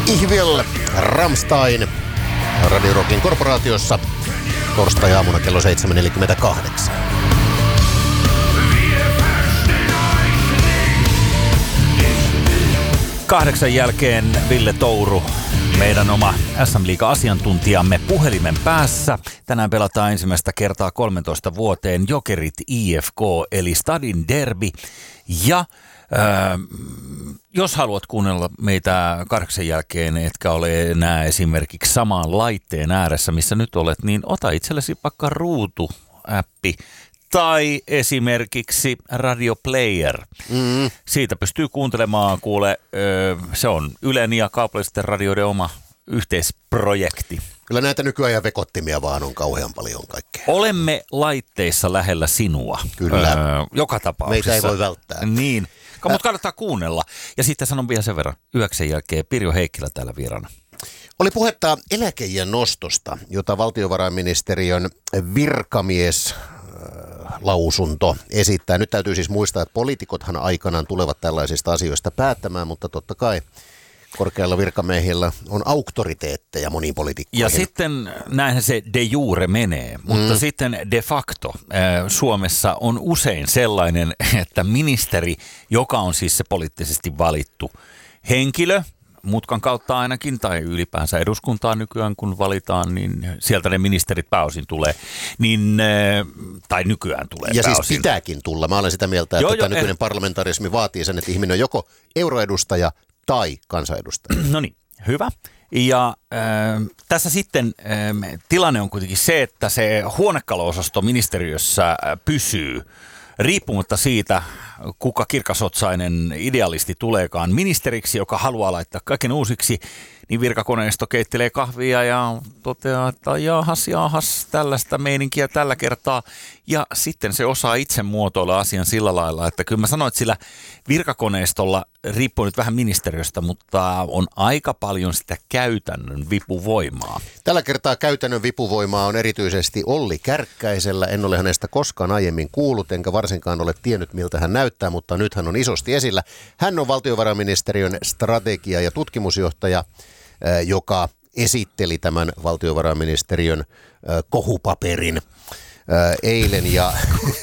Ich will, Rammstein, Radio Rockin korporaatiossa, torstai-aamuna kello 7.48. Kahdeksan jälkeen Ville Touru, meidän oma SM-liiga-asiantuntijamme puhelimen päässä. Tänään pelataan ensimmäistä kertaa 13 vuoteen Jokerit IFK eli Stadin derby. Ja jos haluat kuunnella meitä 8 jälkeen, etkä ole enää esimerkiksi samaan laitteen ääressä, missä nyt olet, niin ota itsellesi vaikka ruutuäppi tai esimerkiksi Radio Player. Siitä pystyy kuuntelemaan, se on Ylen ja kaupallisten radioiden oma yhteisprojekti. Kyllä näitä nykyajan vekottimia vaan on kauhean paljon kaikkea. Olemme laitteissa lähellä sinua. Kyllä. Joka tapauksessa. Meitä ei voi välttää. Niin. Mutta kannattaa kuunnella. Ja sitten sanon vielä sen verran. 9 jälkeen Pirjo Heikkilä täällä vieraana. Oli puhetta eläkeiän nostosta, jota valtiovarainministeriön virkamies lausunto esittää. Nyt täytyy siis muistaa, että poliitikothan aikanaan tulevat tällaisista asioista päättämään, mutta totta kai korkealla virkamiehillä on auktoriteetteja moniin poliitikkoihin. Ja sitten näinhän se de jure menee, mutta sitten de facto Suomessa on usein sellainen, että ministeri, joka on siis se poliittisesti valittu henkilö, mutkan kautta ainakin, tai ylipäänsä eduskuntaa nykyään, kun valitaan, niin sieltä ne ministerit pääosin tulee, niin, tai nykyään tulee ja pääosin. Siis pitääkin tulla. Mä olen sitä mieltä, että nykyinen parlamentarismi vaatii sen, että ihminen on joko euroedustaja tai kansanedustaja. No niin, hyvä. Ja tässä sitten tilanne on kuitenkin se, että se huonekaluosasto ministeriössä pysyy riippumatta siitä, kuka kirkasotsainen idealisti tuleekaan ministeriksi, joka haluaa laittaa kaiken uusiksi, niin virkakoneisto keittelee kahvia ja toteaa, että jaahas, tällaista meininkiä tällä kertaa. Ja sitten se osaa itse muotoilla asian sillä lailla, että kyllä mä sanoin, että sillä virkakoneistolla riippuu nyt vähän ministeriöstä, mutta on aika paljon sitä käytännön vipuvoimaa. Tällä kertaa käytännön vipuvoimaa on erityisesti Olli Kärkkäisellä. En ole hänestä koskaan aiemmin kuullut, enkä varsinkaan ole tiennyt, miltä hän näyttää, mutta nyt hän on isosti esillä. Hän on valtiovarainministeriön strategia- ja tutkimusjohtaja, joka esitteli tämän valtiovarainministeriön kohupaperin eilen. Ja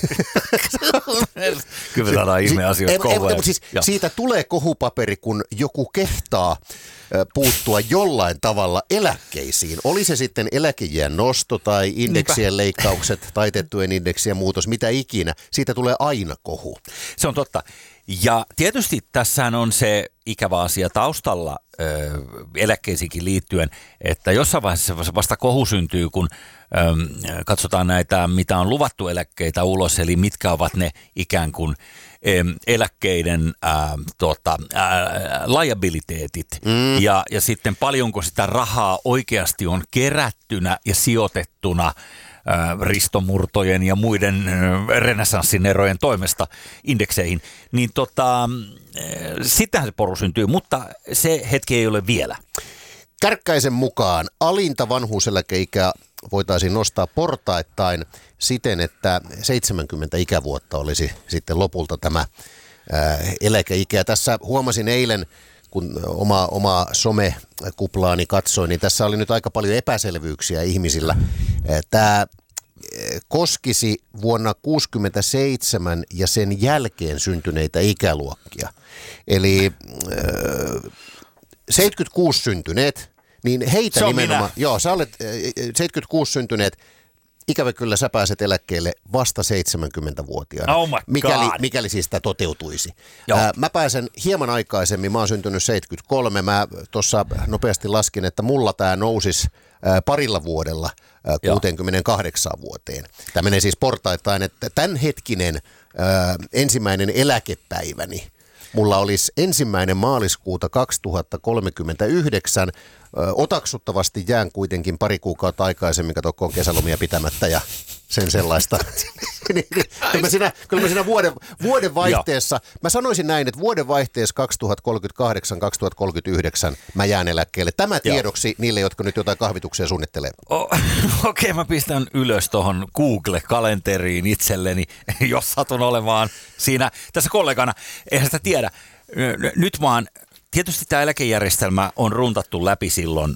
kyllä saadaan ihme-asioita kohuja. Siis siitä tulee kohupaperi, kun joku kehtaa puuttua jollain tavalla eläkkeisiin. Oli se sitten eläkeiän nosto tai indeksien leikkaukset, taitettujen indeksien muutos, mitä ikinä. Siitä tulee aina kohu. Se on totta. Ja tietysti tässähän on se ikävä asia taustalla eläkkeisiinkin liittyen, että jossain vaiheessa vasta kohu syntyy, kun katsotaan näitä, mitä on luvattu eläkkeitä ulos, eli mitkä ovat ne ikään kuin eläkkeiden liabiliteetit ja sitten paljonko sitä rahaa oikeasti on kerättynä ja sijoitettuna ristomurtojen ja muiden renessanssin erojen toimesta indekseihin, niin sitähän se poru syntyy, mutta se hetki ei ole vielä. Kärkkäisen mukaan alinta vanhuuseläkeikää voitaisiin nostaa portaittain siten, että 70 ikävuotta olisi sitten lopulta tämä eläkeikä. Tässä huomasin eilen, kun oma somekuplaani katsoin, niin tässä oli nyt aika paljon epäselvyyksiä ihmisillä. Tämä koskisi vuonna 1967 ja sen jälkeen syntyneitä ikäluokkia. Eli 76 syntyneet, niin heitä nimenomaan. Joo, sä olet 76 syntyneet. Ikävä kyllä sä pääset eläkkeelle vasta 70-vuotiaana, oh mikäli siis sitä toteutuisi. Mä pääsen hieman aikaisemmin, mä oon syntynyt 73, mä tuossa nopeasti laskin, että mulla tää nousisi parilla vuodella 68 vuoteen. Tämä menee siis portaittain, että tämänhetkinen ensimmäinen eläkepäiväni mulla olisi 1. maaliskuuta 2039. Otaksuttavasti jään kuitenkin pari kuukautta aikaisemmin, kun on kesälomia pitämättä ja sen sellaista. Kyllä mä siinä vuoden vaihteessa, mä sanoisin näin, että vuoden vaihteessa 2038-2039 mä jään eläkkeelle. Tämä tiedoksi niille, jotka nyt jotain kahvituksia suunnittelee. Okei, mä pistän ylös tuohon Google-kalenteriin itselleni, jos satun olemaan siinä tässä kollegana. Eihän sitä tiedä. Nyt vaan tietysti tämä eläkejärjestelmä on runtattu läpi silloin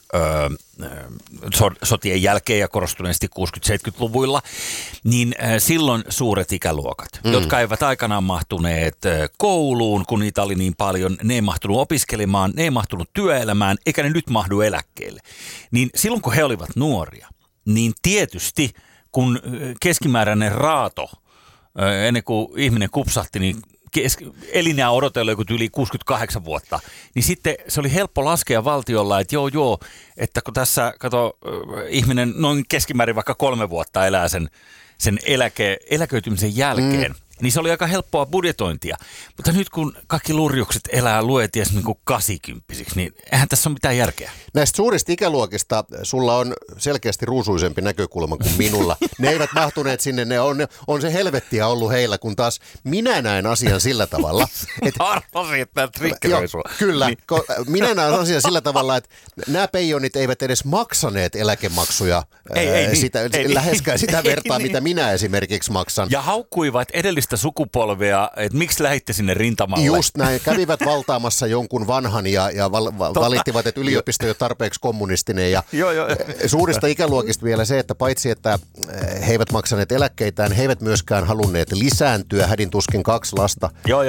sotien jälkeen ja korostuneesti 60-70-luvuilla, niin silloin suuret ikäluokat, jotka eivät aikanaan mahtuneet kouluun, kun niitä oli niin paljon, ne ei mahtunut opiskelemaan, ne ei mahtunut työelämään, eikä ne nyt mahdu eläkkeelle. Niin silloin kun he olivat nuoria, niin tietysti kun keskimääräinen raato, ennen kuin ihminen kupsahti, niin elinjää odotella joku yli 68 vuotta, niin sitten se oli helppo laskea valtiolla, että joo, että kun tässä, ihminen noin keskimäärin vaikka 3 vuotta elää sen eläköitymisen jälkeen, niin se oli aika helppoa budjetointia. Mutta nyt kun kaikki lurjukset elää lueties niin kuin 80-vuotiaiksi, niin eihän tässä ole mitään järkeä. Näistä suurista ikäluokista sulla on selkeästi ruusuisempi näkökulma kuin minulla. Ne eivät mahtuneet sinne, on se helvettiä ollut heillä, kun taas minä näen asian sillä tavalla. Arvasin, että triggeröi sua. Kyllä, minä näen asian sillä tavalla, että nämä peijonit eivät edes maksaneet eläkemaksuja läheskään sitä vertaa, mitä minä esimerkiksi maksan. Ja haukkuivat edellistä sukupolvea, että miksi lähditte sinne rintamalle. Just näin, kävivät valtaamassa jonkun vanhan ja valittivat, että yliopisto ei ole tarpeeksi kommunistinen. Ja suurista ikäluokista vielä se, että paitsi että he eivät maksaneet eläkkeitään, he eivät myöskään halunneet lisääntyä, hädin tuskin 2 lasta.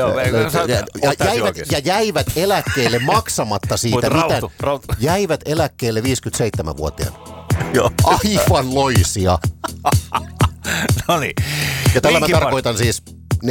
Jäivät eläkkeelle maksamatta siitä mitään. Jäivät eläkkeelle 57-vuotiaana. Aivan loisia. No niin. Ja tällä mä tarkoitan siis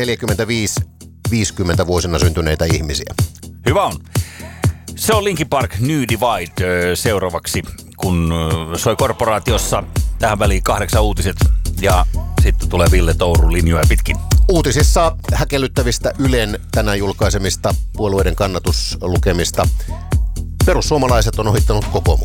45-50 vuosina syntyneitä ihmisiä. Hyvä on. Se on Linkin Park New Divide seuraavaksi, kun soi korporaatiossa tähän väliin 8 uutiset ja sitten tulee Ville Touru linjoja pitkin. Uutisissa häkellyttävistä Ylen tänään julkaisemista puolueiden kannatuslukemista. Perussuomalaiset on ohittanut kokoomuksen.